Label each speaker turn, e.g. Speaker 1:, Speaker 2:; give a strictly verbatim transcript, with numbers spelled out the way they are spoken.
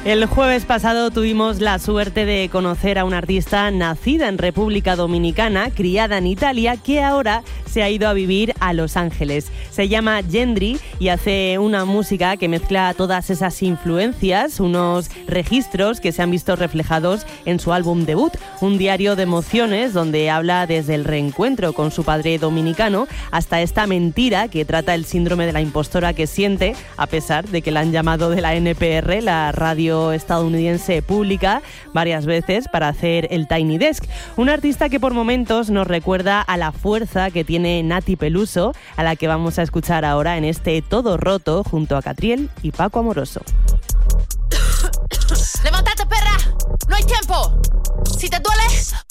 Speaker 1: El jueves pasado tuvimos la suerte de conocer a una artista nacida en República Dominicana, criada en Italia, que ahora se ha ido a vivir a Los Ángeles. Se llama Yendri y hace una música que mezcla todas esas influencias, unos registros que se han visto reflejados en su álbum debut, un diario de emociones donde habla desde el reencuentro con su padre dominicano hasta esta mentira que trata el síndrome de la impostora que siente, a pesar de que la han llamado de la N P R, la radio estadounidense pública, varias veces para hacer el Tiny Desk. Un artista que por momentos nos recuerda a la fuerza que tiene Nati Peluso, a la que vamos a escuchar ahora en este Todo Roto junto a Catriel y Paco Amoroso.
Speaker 2: ¡Levántate, perra! ¡No hay tiempo! Si te duele,